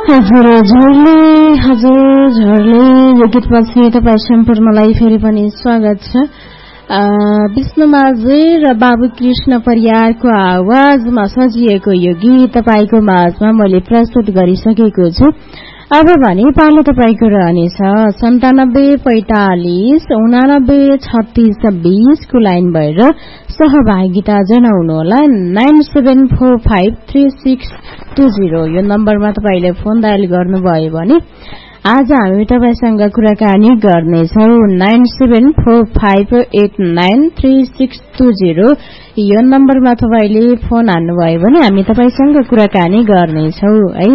हजुर यो गीतपछि तपाईँ सम्पूर्णलाई फेरि पनि स्वागत छ। विष्णुमाझी र बाबु कृष्ण परियारको आवाजमा सजिएको यो गीत तपाईको माझमा मैले प्रस्तुत गरिसकेको छु। अब भने पालो तपाईको रहनेछ 9745 89 36 20 को लाइन भएर सहभागिता जनाउनुहोला। 97453620 यो नम्बरमा तपाईले फोन डायल गर्नुभयो भने आज हामी तपाईसँग कुराकानी गर्नेछौं। 9745893620 यो नम्बरमा तपाईले फोन हान्नुभयो भने हामी तपाईसँग कुराकानी गर्नेछौं है।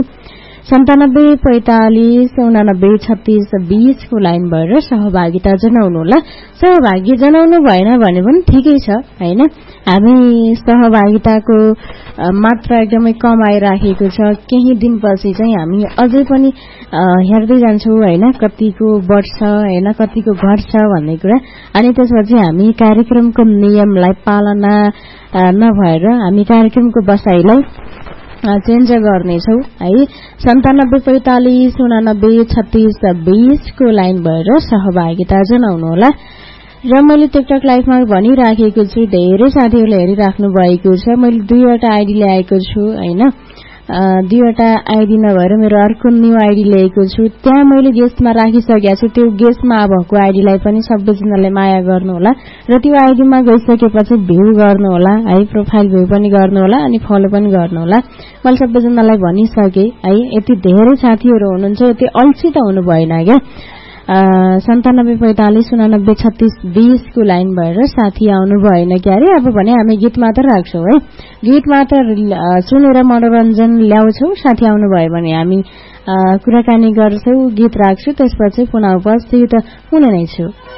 9745 89 36 20 को लाइन भएर सहभागिता जनाउनुहोला। सहभागी जनाउनु भएन भने पनि ठिकै छ हैन। हामी सहभागिताको मात्रा एकदमै कम आइराखेको छ। केही दिनपछि चाहिँ हामी अझै पनि हेर्दै जान्छौं हैन, कतिको बढ्छ हैन, कतिको घट्छ भन्ने कुरा। अनि त्यसपछि हामी कार्यक्रमको नियमलाई पालना नभएर हामी कार्यक्रमको बसाइलाई चेन्ज गर्नेछौ है। 9745 89 36 20 को लाइन भएर सहभागिता जनाउनुहोला। र मैले टिकटक लाइभमा भनिराखेको छु, धेरै साथीहरूले हेरिराख्नु भएको छ। मैले 2वटा आइडी ल्याएको छु हैन। 2वटा आइडी नभएर मेरो अर्को न्यू आइडी ल्याएको छु। त्यहाँ मैले गेस्टमा राखिसकेको छु। त्यो गेस्टमा भएको आइडीलाई पनि सबैजनाले माया गर्नुहोला र त्यो आइडीमा गइसकेपछि भ्यू गर्नुहोला है, प्रोफाइल भ्यू पनि गर्नुहोला अनि फलो पनि गर्नुहोला। मैले सबैजनालाई भनिसके है। यति धेरै साथीहरू हुनुहुन्छ, यति अल्छी त हुनु भएन क्या। 9745 89 36 20 को लाइन भएर साथी आउनु भएन क्यारे। अब भने हामी गीत मात्र राख्छौं है। गीत मात्र सुनेर मनोरञ्जन ल्याउँछौं। साथी आउनु भयो भने हामी कुराकानी गर्छौं, गीत राख्छौं, त्यसपछि पुनः उपस्थित हुने नै छु।